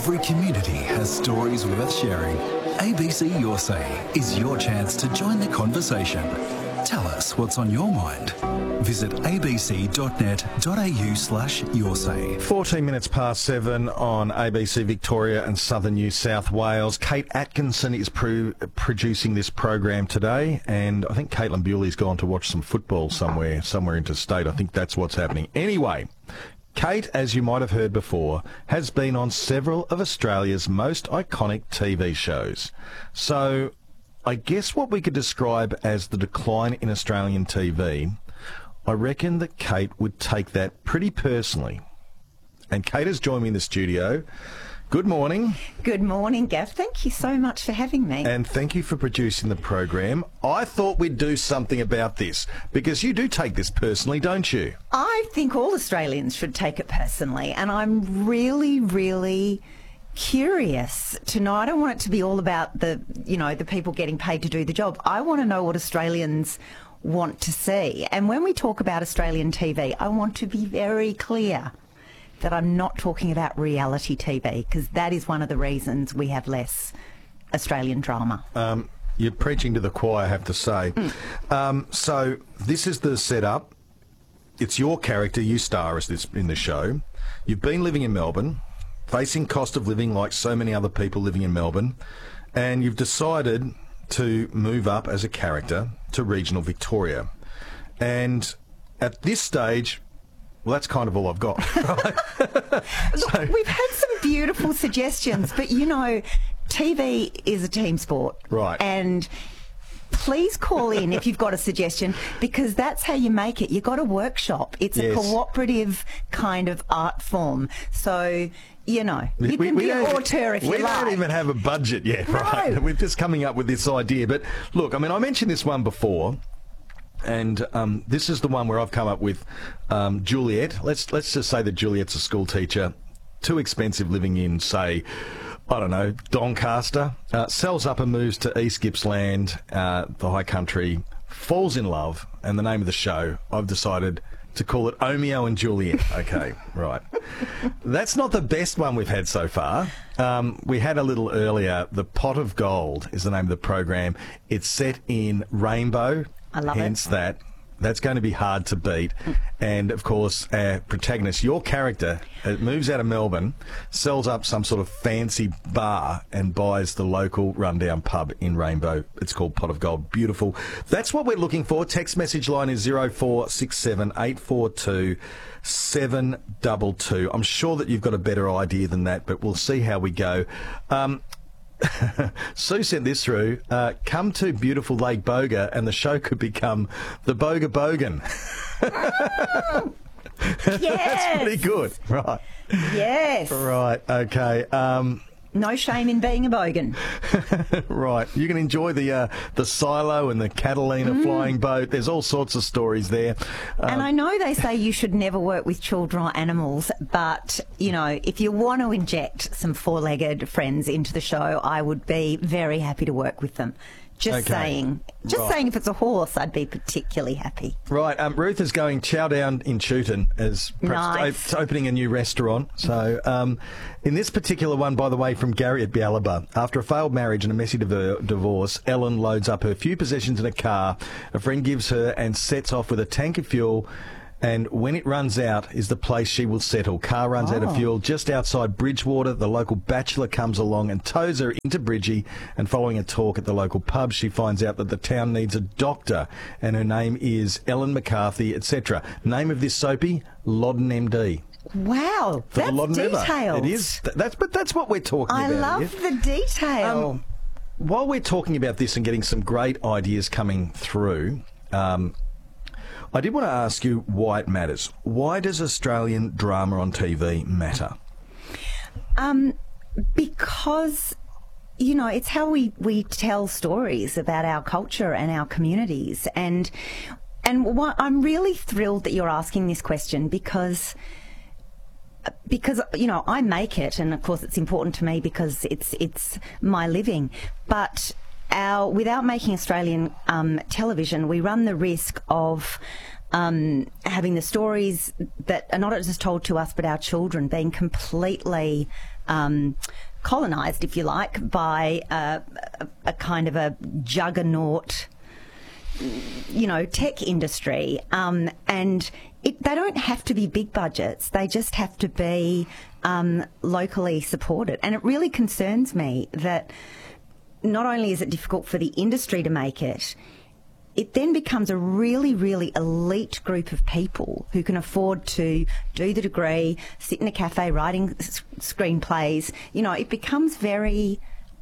Every community has stories worth sharing. ABC Your Say is your chance to join the conversation. Tell us what's on your mind. Visit abc.net.au/yoursay. 14 minutes past 7 on ABC Victoria and Southern New South Wales. Kate Atkinson is producing this program today, and I think Caitlin Bewley's gone to watch some football somewhere interstate. I think that's what's happening. Anyway, Kate, as you might have heard before, has been on several of Australia's most iconic TV shows. So I guess what we could describe as the decline in Australian TV, I reckon that Kate would take that pretty personally. And Kate has joined me in the studio. Good morning. Good morning, Gav. Thank you so much for having me. And thank you for producing the program. I thought we'd do something about this, because you do take this personally, don't you? I think all Australians should take it personally, and I'm really curious to know. I don't want it to be all about the people getting paid to do the job. I want to know what Australians want to see. And when we talk about Australian TV, I want to be very clear that I'm not talking about reality TV, because that is one of the reasons we have less Australian drama. You're preaching to the choir, I have to say. So this is the setup. It's your character. You star as this in the show. You've been living in Melbourne, facing cost of living like so many other people living in Melbourne, and you've decided to move up as a character to regional Victoria. And at this stage, well, that's kind of all I've got. Right? Look, we've had some beautiful suggestions, but TV is a team sport. Right. And please call in if you've got a suggestion, because that's how you make it. You've got a workshop. It's a cooperative kind of art form. So, you can be an auteur if you like. We don't even have a budget yet, right? No. We're just coming up with this idea. But look, I mean, I mentioned this one before. And this is the one where I've come up with Juliet. Let's just say that Juliet's a school teacher, too expensive living in, say, I don't know, Doncaster, sells up and moves to East Gippsland, the high country, falls in love, and the name of the show, I've decided to call it Omeo and Juliet. Okay, right. That's not the best one we've had so far. We had a little earlier, The Pot of Gold is the name of the program. It's set in Rainbow. I love Hence that's going to be hard to beat. And, of course, our protagonist, your character, moves out of Melbourne, sells up some sort of fancy bar and buys the local rundown pub in Rainbow. It's called Pot of Gold. Beautiful. That's what we're looking for. Text message line is 0467 842 722. I'm sure that you've got a better idea than that, but we'll see how we go. Sue sent this through. Come to beautiful Lake Boga and the show could become the Boga Bogan. Yes. That's pretty good. Right. Yes. Right. Okay. No shame in being a bogan. Right. You can enjoy the silo and the Catalina flying boat. There's all sorts of stories there. And I know they say you should never work with children or animals, but, if you want to inject some four-legged friends into the show, I would be very happy to work with them. Just saying. Just saying, if it's a horse, I'd be particularly happy. Right. Ruth is going chow down in Chewton as perhaps opening a new restaurant. So in this particular one, by the way, from Gary at Bialaba, after a failed marriage and a messy divorce, Ellen loads up her few possessions in a car a friend gives her and sets off with a tank of fuel. And when it runs out is the place she will settle. Car runs out of fuel just outside Bridgewater. The local bachelor comes along and tows her into Bridgie. And following a talk at the local pub, she finds out that the town needs a doctor. And her name is Ellen McCarthy, etc. Name of this soapy, Loddon MD. Wow, that's detailed. It is. But that's what we're talking about. I love the detail. While we're talking about this and getting some great ideas coming through, I did want to ask you why it matters. Why does Australian drama on TV matter? Because, it's how we tell stories about our culture and our communities. And I'm really thrilled that you're asking this question because I make it, and of course it's important to me because it's my living. But without making Australian television, we run the risk of having the stories that are not just told to us, but our children being completely colonised, if you like, by a kind of a juggernaut, tech industry. And they don't have to be big budgets. They just have to be locally supported. And it really concerns me that not only is it difficult for the industry to make it, it then becomes a really, really elite group of people who can afford to do the degree, sit in a cafe writing screenplays. It becomes very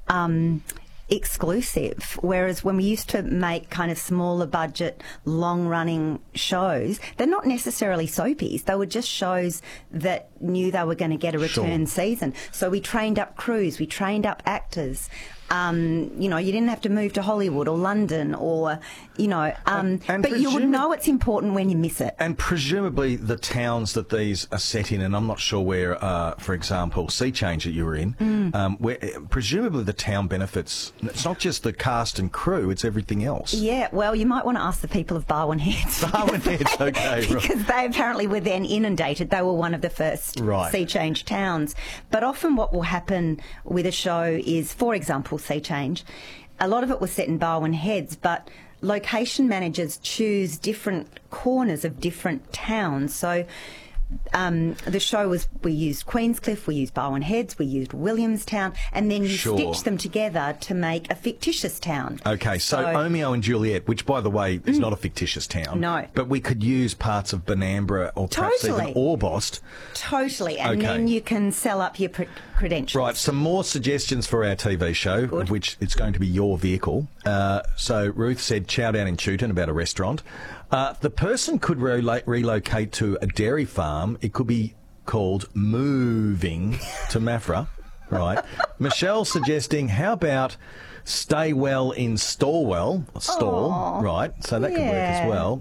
exclusive, whereas when we used to make kind of smaller budget, long-running shows, they're not necessarily soapies. They were just shows that knew they were going to get a return season. So we trained up crews, we trained up actors. You didn't have to move to Hollywood or London or, but you would know it's important when you miss it. And presumably the towns that these are set in, and I'm not sure where, for example, Sea Change that you were in, where presumably the town benefits, it's not just the cast and crew, it's everything else. Yeah, well, you might want to ask the people of Barwon Heads. Barwon Heads, okay. Because they apparently were then inundated. They were one of the first Sea Change towns. But often what will happen with a show is, for example, Sea Change, a lot of it was set in Barwon Heads, but location managers choose different corners of different towns. So the show was, we used Queenscliff, we used Barwon Heads, we used Williamstown, and then you stitch them together to make a fictitious town. Okay, so Omeo and Juliet, which, by the way, is not a fictitious town. No. But we could use parts of Benambra or perhaps even Orbost. Totally, and then you can sell up your credentials. Right, some more suggestions for our TV show, of which it's going to be your vehicle. So Ruth said Chow Down in Chewton about a restaurant. The person could relocate to a dairy farm. It could be called moving to Maffra, right? Michelle suggesting, how about stay well in Stallwell, right? So that could work as well.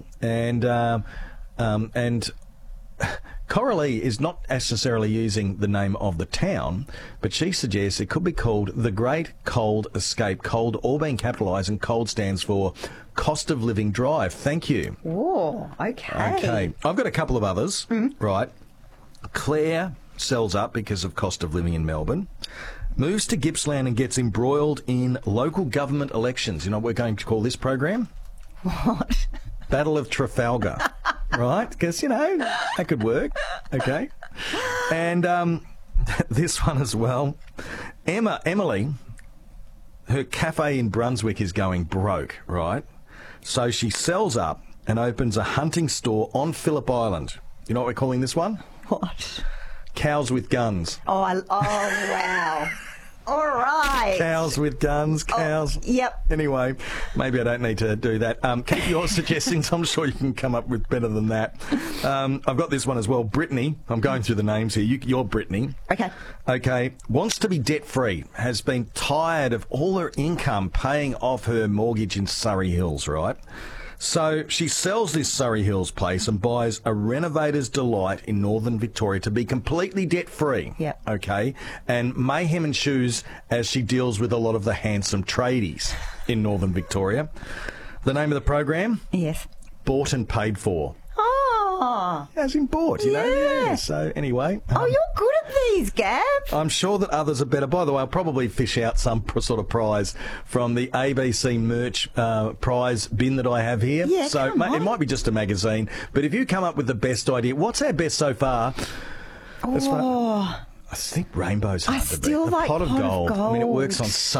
And Coralie is not necessarily using the name of the town, but she suggests it could be called the Great Cold Escape. Cold all being capitalised, and cold stands for Cost of Living Drive. Thank you. Oh, okay. Okay. I've got a couple of others, right? Claire sells up because of cost of living in Melbourne. Moves to Gippsland and gets embroiled in local government elections. You know what we're going to call this program? What? Battle of Trafalgar. Right? Because, that could work. Okay. And this one as well. Emily, her cafe in Brunswick is going broke, right? So she sells up and opens a hunting store on Phillip Island. You know what we're calling this one? What? Cows with Guns. Oh, wow. All right. Cows with guns, cows. Yep. Anyway, maybe I don't need to do that. Keep your suggestions. I'm sure you can come up with better than that. I've got this one as well. Brittany. I'm going through the names here. You're Brittany. Okay. Okay. Wants to be debt-free. Has been tired of all her income paying off her mortgage in Surrey Hills, right? So she sells this Surrey Hills place and buys a Renovator's Delight in Northern Victoria to be completely debt-free. Yep. Okay. And mayhem ensues as she deals with a lot of the handsome tradies in Northern Victoria. The name of the program? Yes. Bought and Paid For. Oh. As in bought, you know? Yeah. So anyway. You're good at these, Gab. I'm sure that others are better. By the way, I'll probably fish out some sort of prize from the ABC merch prize bin that I have here. Yeah, so it might be just a magazine. But if you come up with the best idea, what's our best so far? I think Rainbow's hard to beat. I still like Pot of Gold. I mean, it works on so